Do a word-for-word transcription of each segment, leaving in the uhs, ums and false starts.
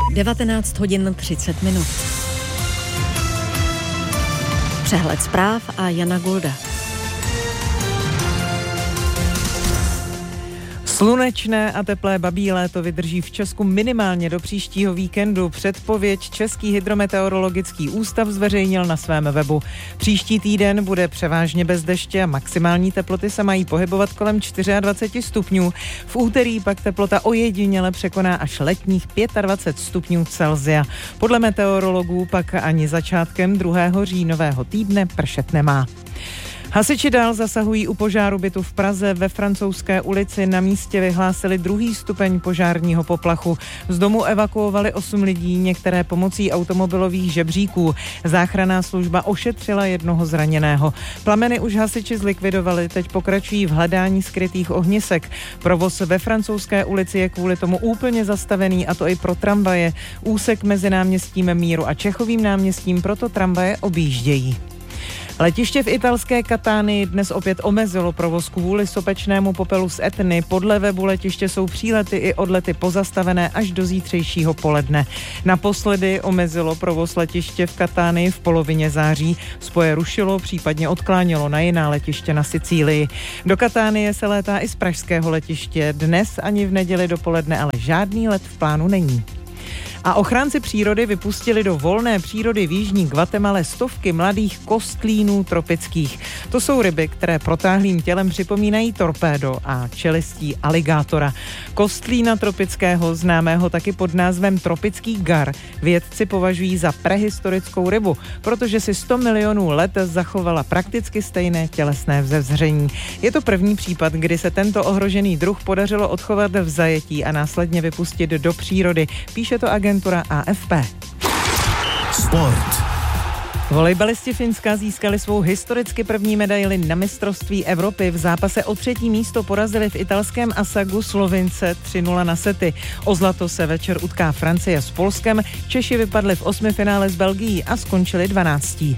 devatenáct hodin třicet minut. Přehled zpráv a Jana Gulda. Slunečné a teplé babí léto vydrží v Česku minimálně do příštího víkendu. Předpověď Český hydrometeorologický ústav zveřejnil na svém webu. Příští týden bude převážně bez deště a maximální teploty se mají pohybovat kolem dvacet čtyři stupňů. V úterý pak teplota ojediněle překoná až letních dvacet pět stupňů Celsia. Podle meteorologů pak ani začátkem druhého říjnového týdne pršet nemá. Hasiči dál zasahují u požáru bytu v Praze. Ve Francouzské ulici na místě vyhlásili druhý stupeň požárního poplachu. Z domu evakuovali osm lidí, některé pomocí automobilových žebříků. Záchranná služba ošetřila jednoho zraněného. Plameny už hasiči zlikvidovali, teď pokračují v hledání skrytých ohnisek. Provoz ve Francouzské ulici je kvůli tomu úplně zastavený, a to i pro tramvaje. Úsek mezi náměstím Míru a Čechovým náměstím proto tramvaje objíždějí. Letiště v italské Katánii dnes opět omezilo provoz kvůli sopečnému popelu z Etny. Podle webu letiště jsou přílety i odlety pozastavené až do zítřejšího poledne. Naposledy omezilo provoz letiště v Katánii v polovině září. Spoje rušilo, případně odklánělo na jiná letiště na Sicílii. Do Katánie se létá i z pražského letiště. Dnes ani v neděli dopoledne ale žádný let v plánu není. A ochránci přírody vypustili do volné přírody v jižní Guatemale stovky mladých kostlínů tropických. To jsou ryby, které protáhlým tělem připomínají torpédo a čelistí aligátora. Kostlína tropického, známého taky pod názvem tropický gar, vědci považují za prehistorickou rybu, protože si sto milionů let zachovala prakticky stejné tělesné vzezření. Je to první případ, kdy se tento ohrožený druh podařilo odchovat v zajetí a následně vypustit do přírody, píše to agentura A F P. Sport. Volejbalisti Finska získali svou historicky první medaili na mistrovství Evropy. V zápase o třetí místo porazili v italském Asagu Slovince tři nula na sety. O zlato se večer utká Francie s Polskem, Češi vypadli v osmifinále s Belgií a skončili dvanáctí.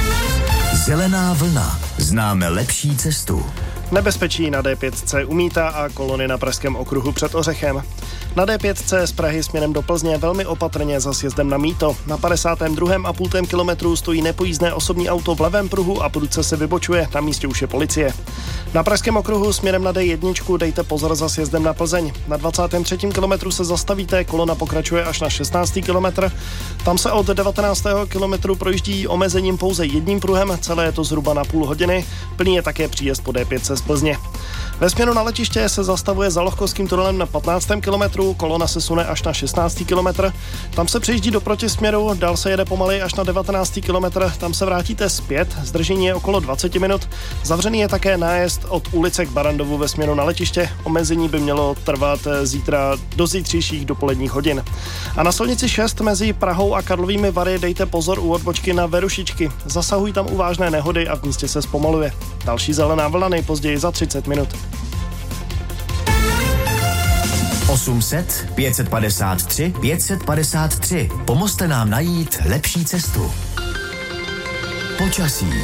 Zelená vlna. Známe lepší cestu. Nebezpečí na D pět C umítá a kolony na pražském okruhu před Ořechem. Na D pět C z Prahy směrem do Plzně velmi opatrně za sjezdem na Mýto. Na padesátém druhém a půl kilometru stojí nepojízdné osobní auto v levém pruhu a prudce se vybočuje, na místě už je policie. Na pražském okruhu směrem na D jedna dejte pozor za sjezdem na Plzeň. Na dvacátém třetím kilometru se zastavíte, kolona pokračuje až na šestnáctý kilometr. Tam se od devatenáctého kilometru projíždí omezením pouze jedním pruhem, celé je to zhruba na půl hodiny. Plný je také příjezd po D pět C z Plzně. Ve směru na letiště se zastavuje za Lohkovským tunelem na patnáctém kilometru, kolona se sune až na šestnáctý kilometr. Tam se přejíždí do protisměru, dál se jede pomaly až na devatenáctý kilometr, tam se vrátíte zpět, zdržení je okolo dvacet minut. Zavřený je také nájezd od ulice k Barandovu ve směru na letiště. Omezení by mělo trvat zítra do zítřejších dopoledních hodin. A na silnici šest mezi Prahou a Karlovými Vary dejte pozor u odbočky na Verušičky. Zasahují tam u vážné nehody a v místě se zpomaluje. Další zelená vlna nejpozději za třicet minut. osm set, pět set padesát tři, pět set padesát tři. Pomozte nám najít lepší cestu. Počasí.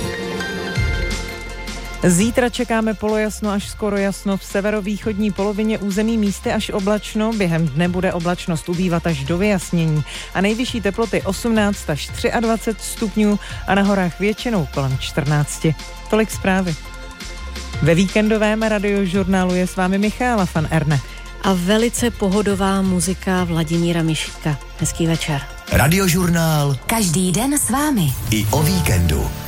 Zítra čekáme polojasno až skoro jasno, v severovýchodní polovině území místy až oblačno, během dne bude oblačnost ubývat až do vyjasnění a nejvyšší teploty osmnáct až dvacet tři stupňů a na horách většinou kolem čtrnáct. Tolik zprávy. Ve víkendovém radiožurnálu je s vámi Michaela van Erne. A velice pohodová muzika Vladimíra Mišíka. Hezký večer. Radiožurnál. Každý den s vámi. I o víkendu.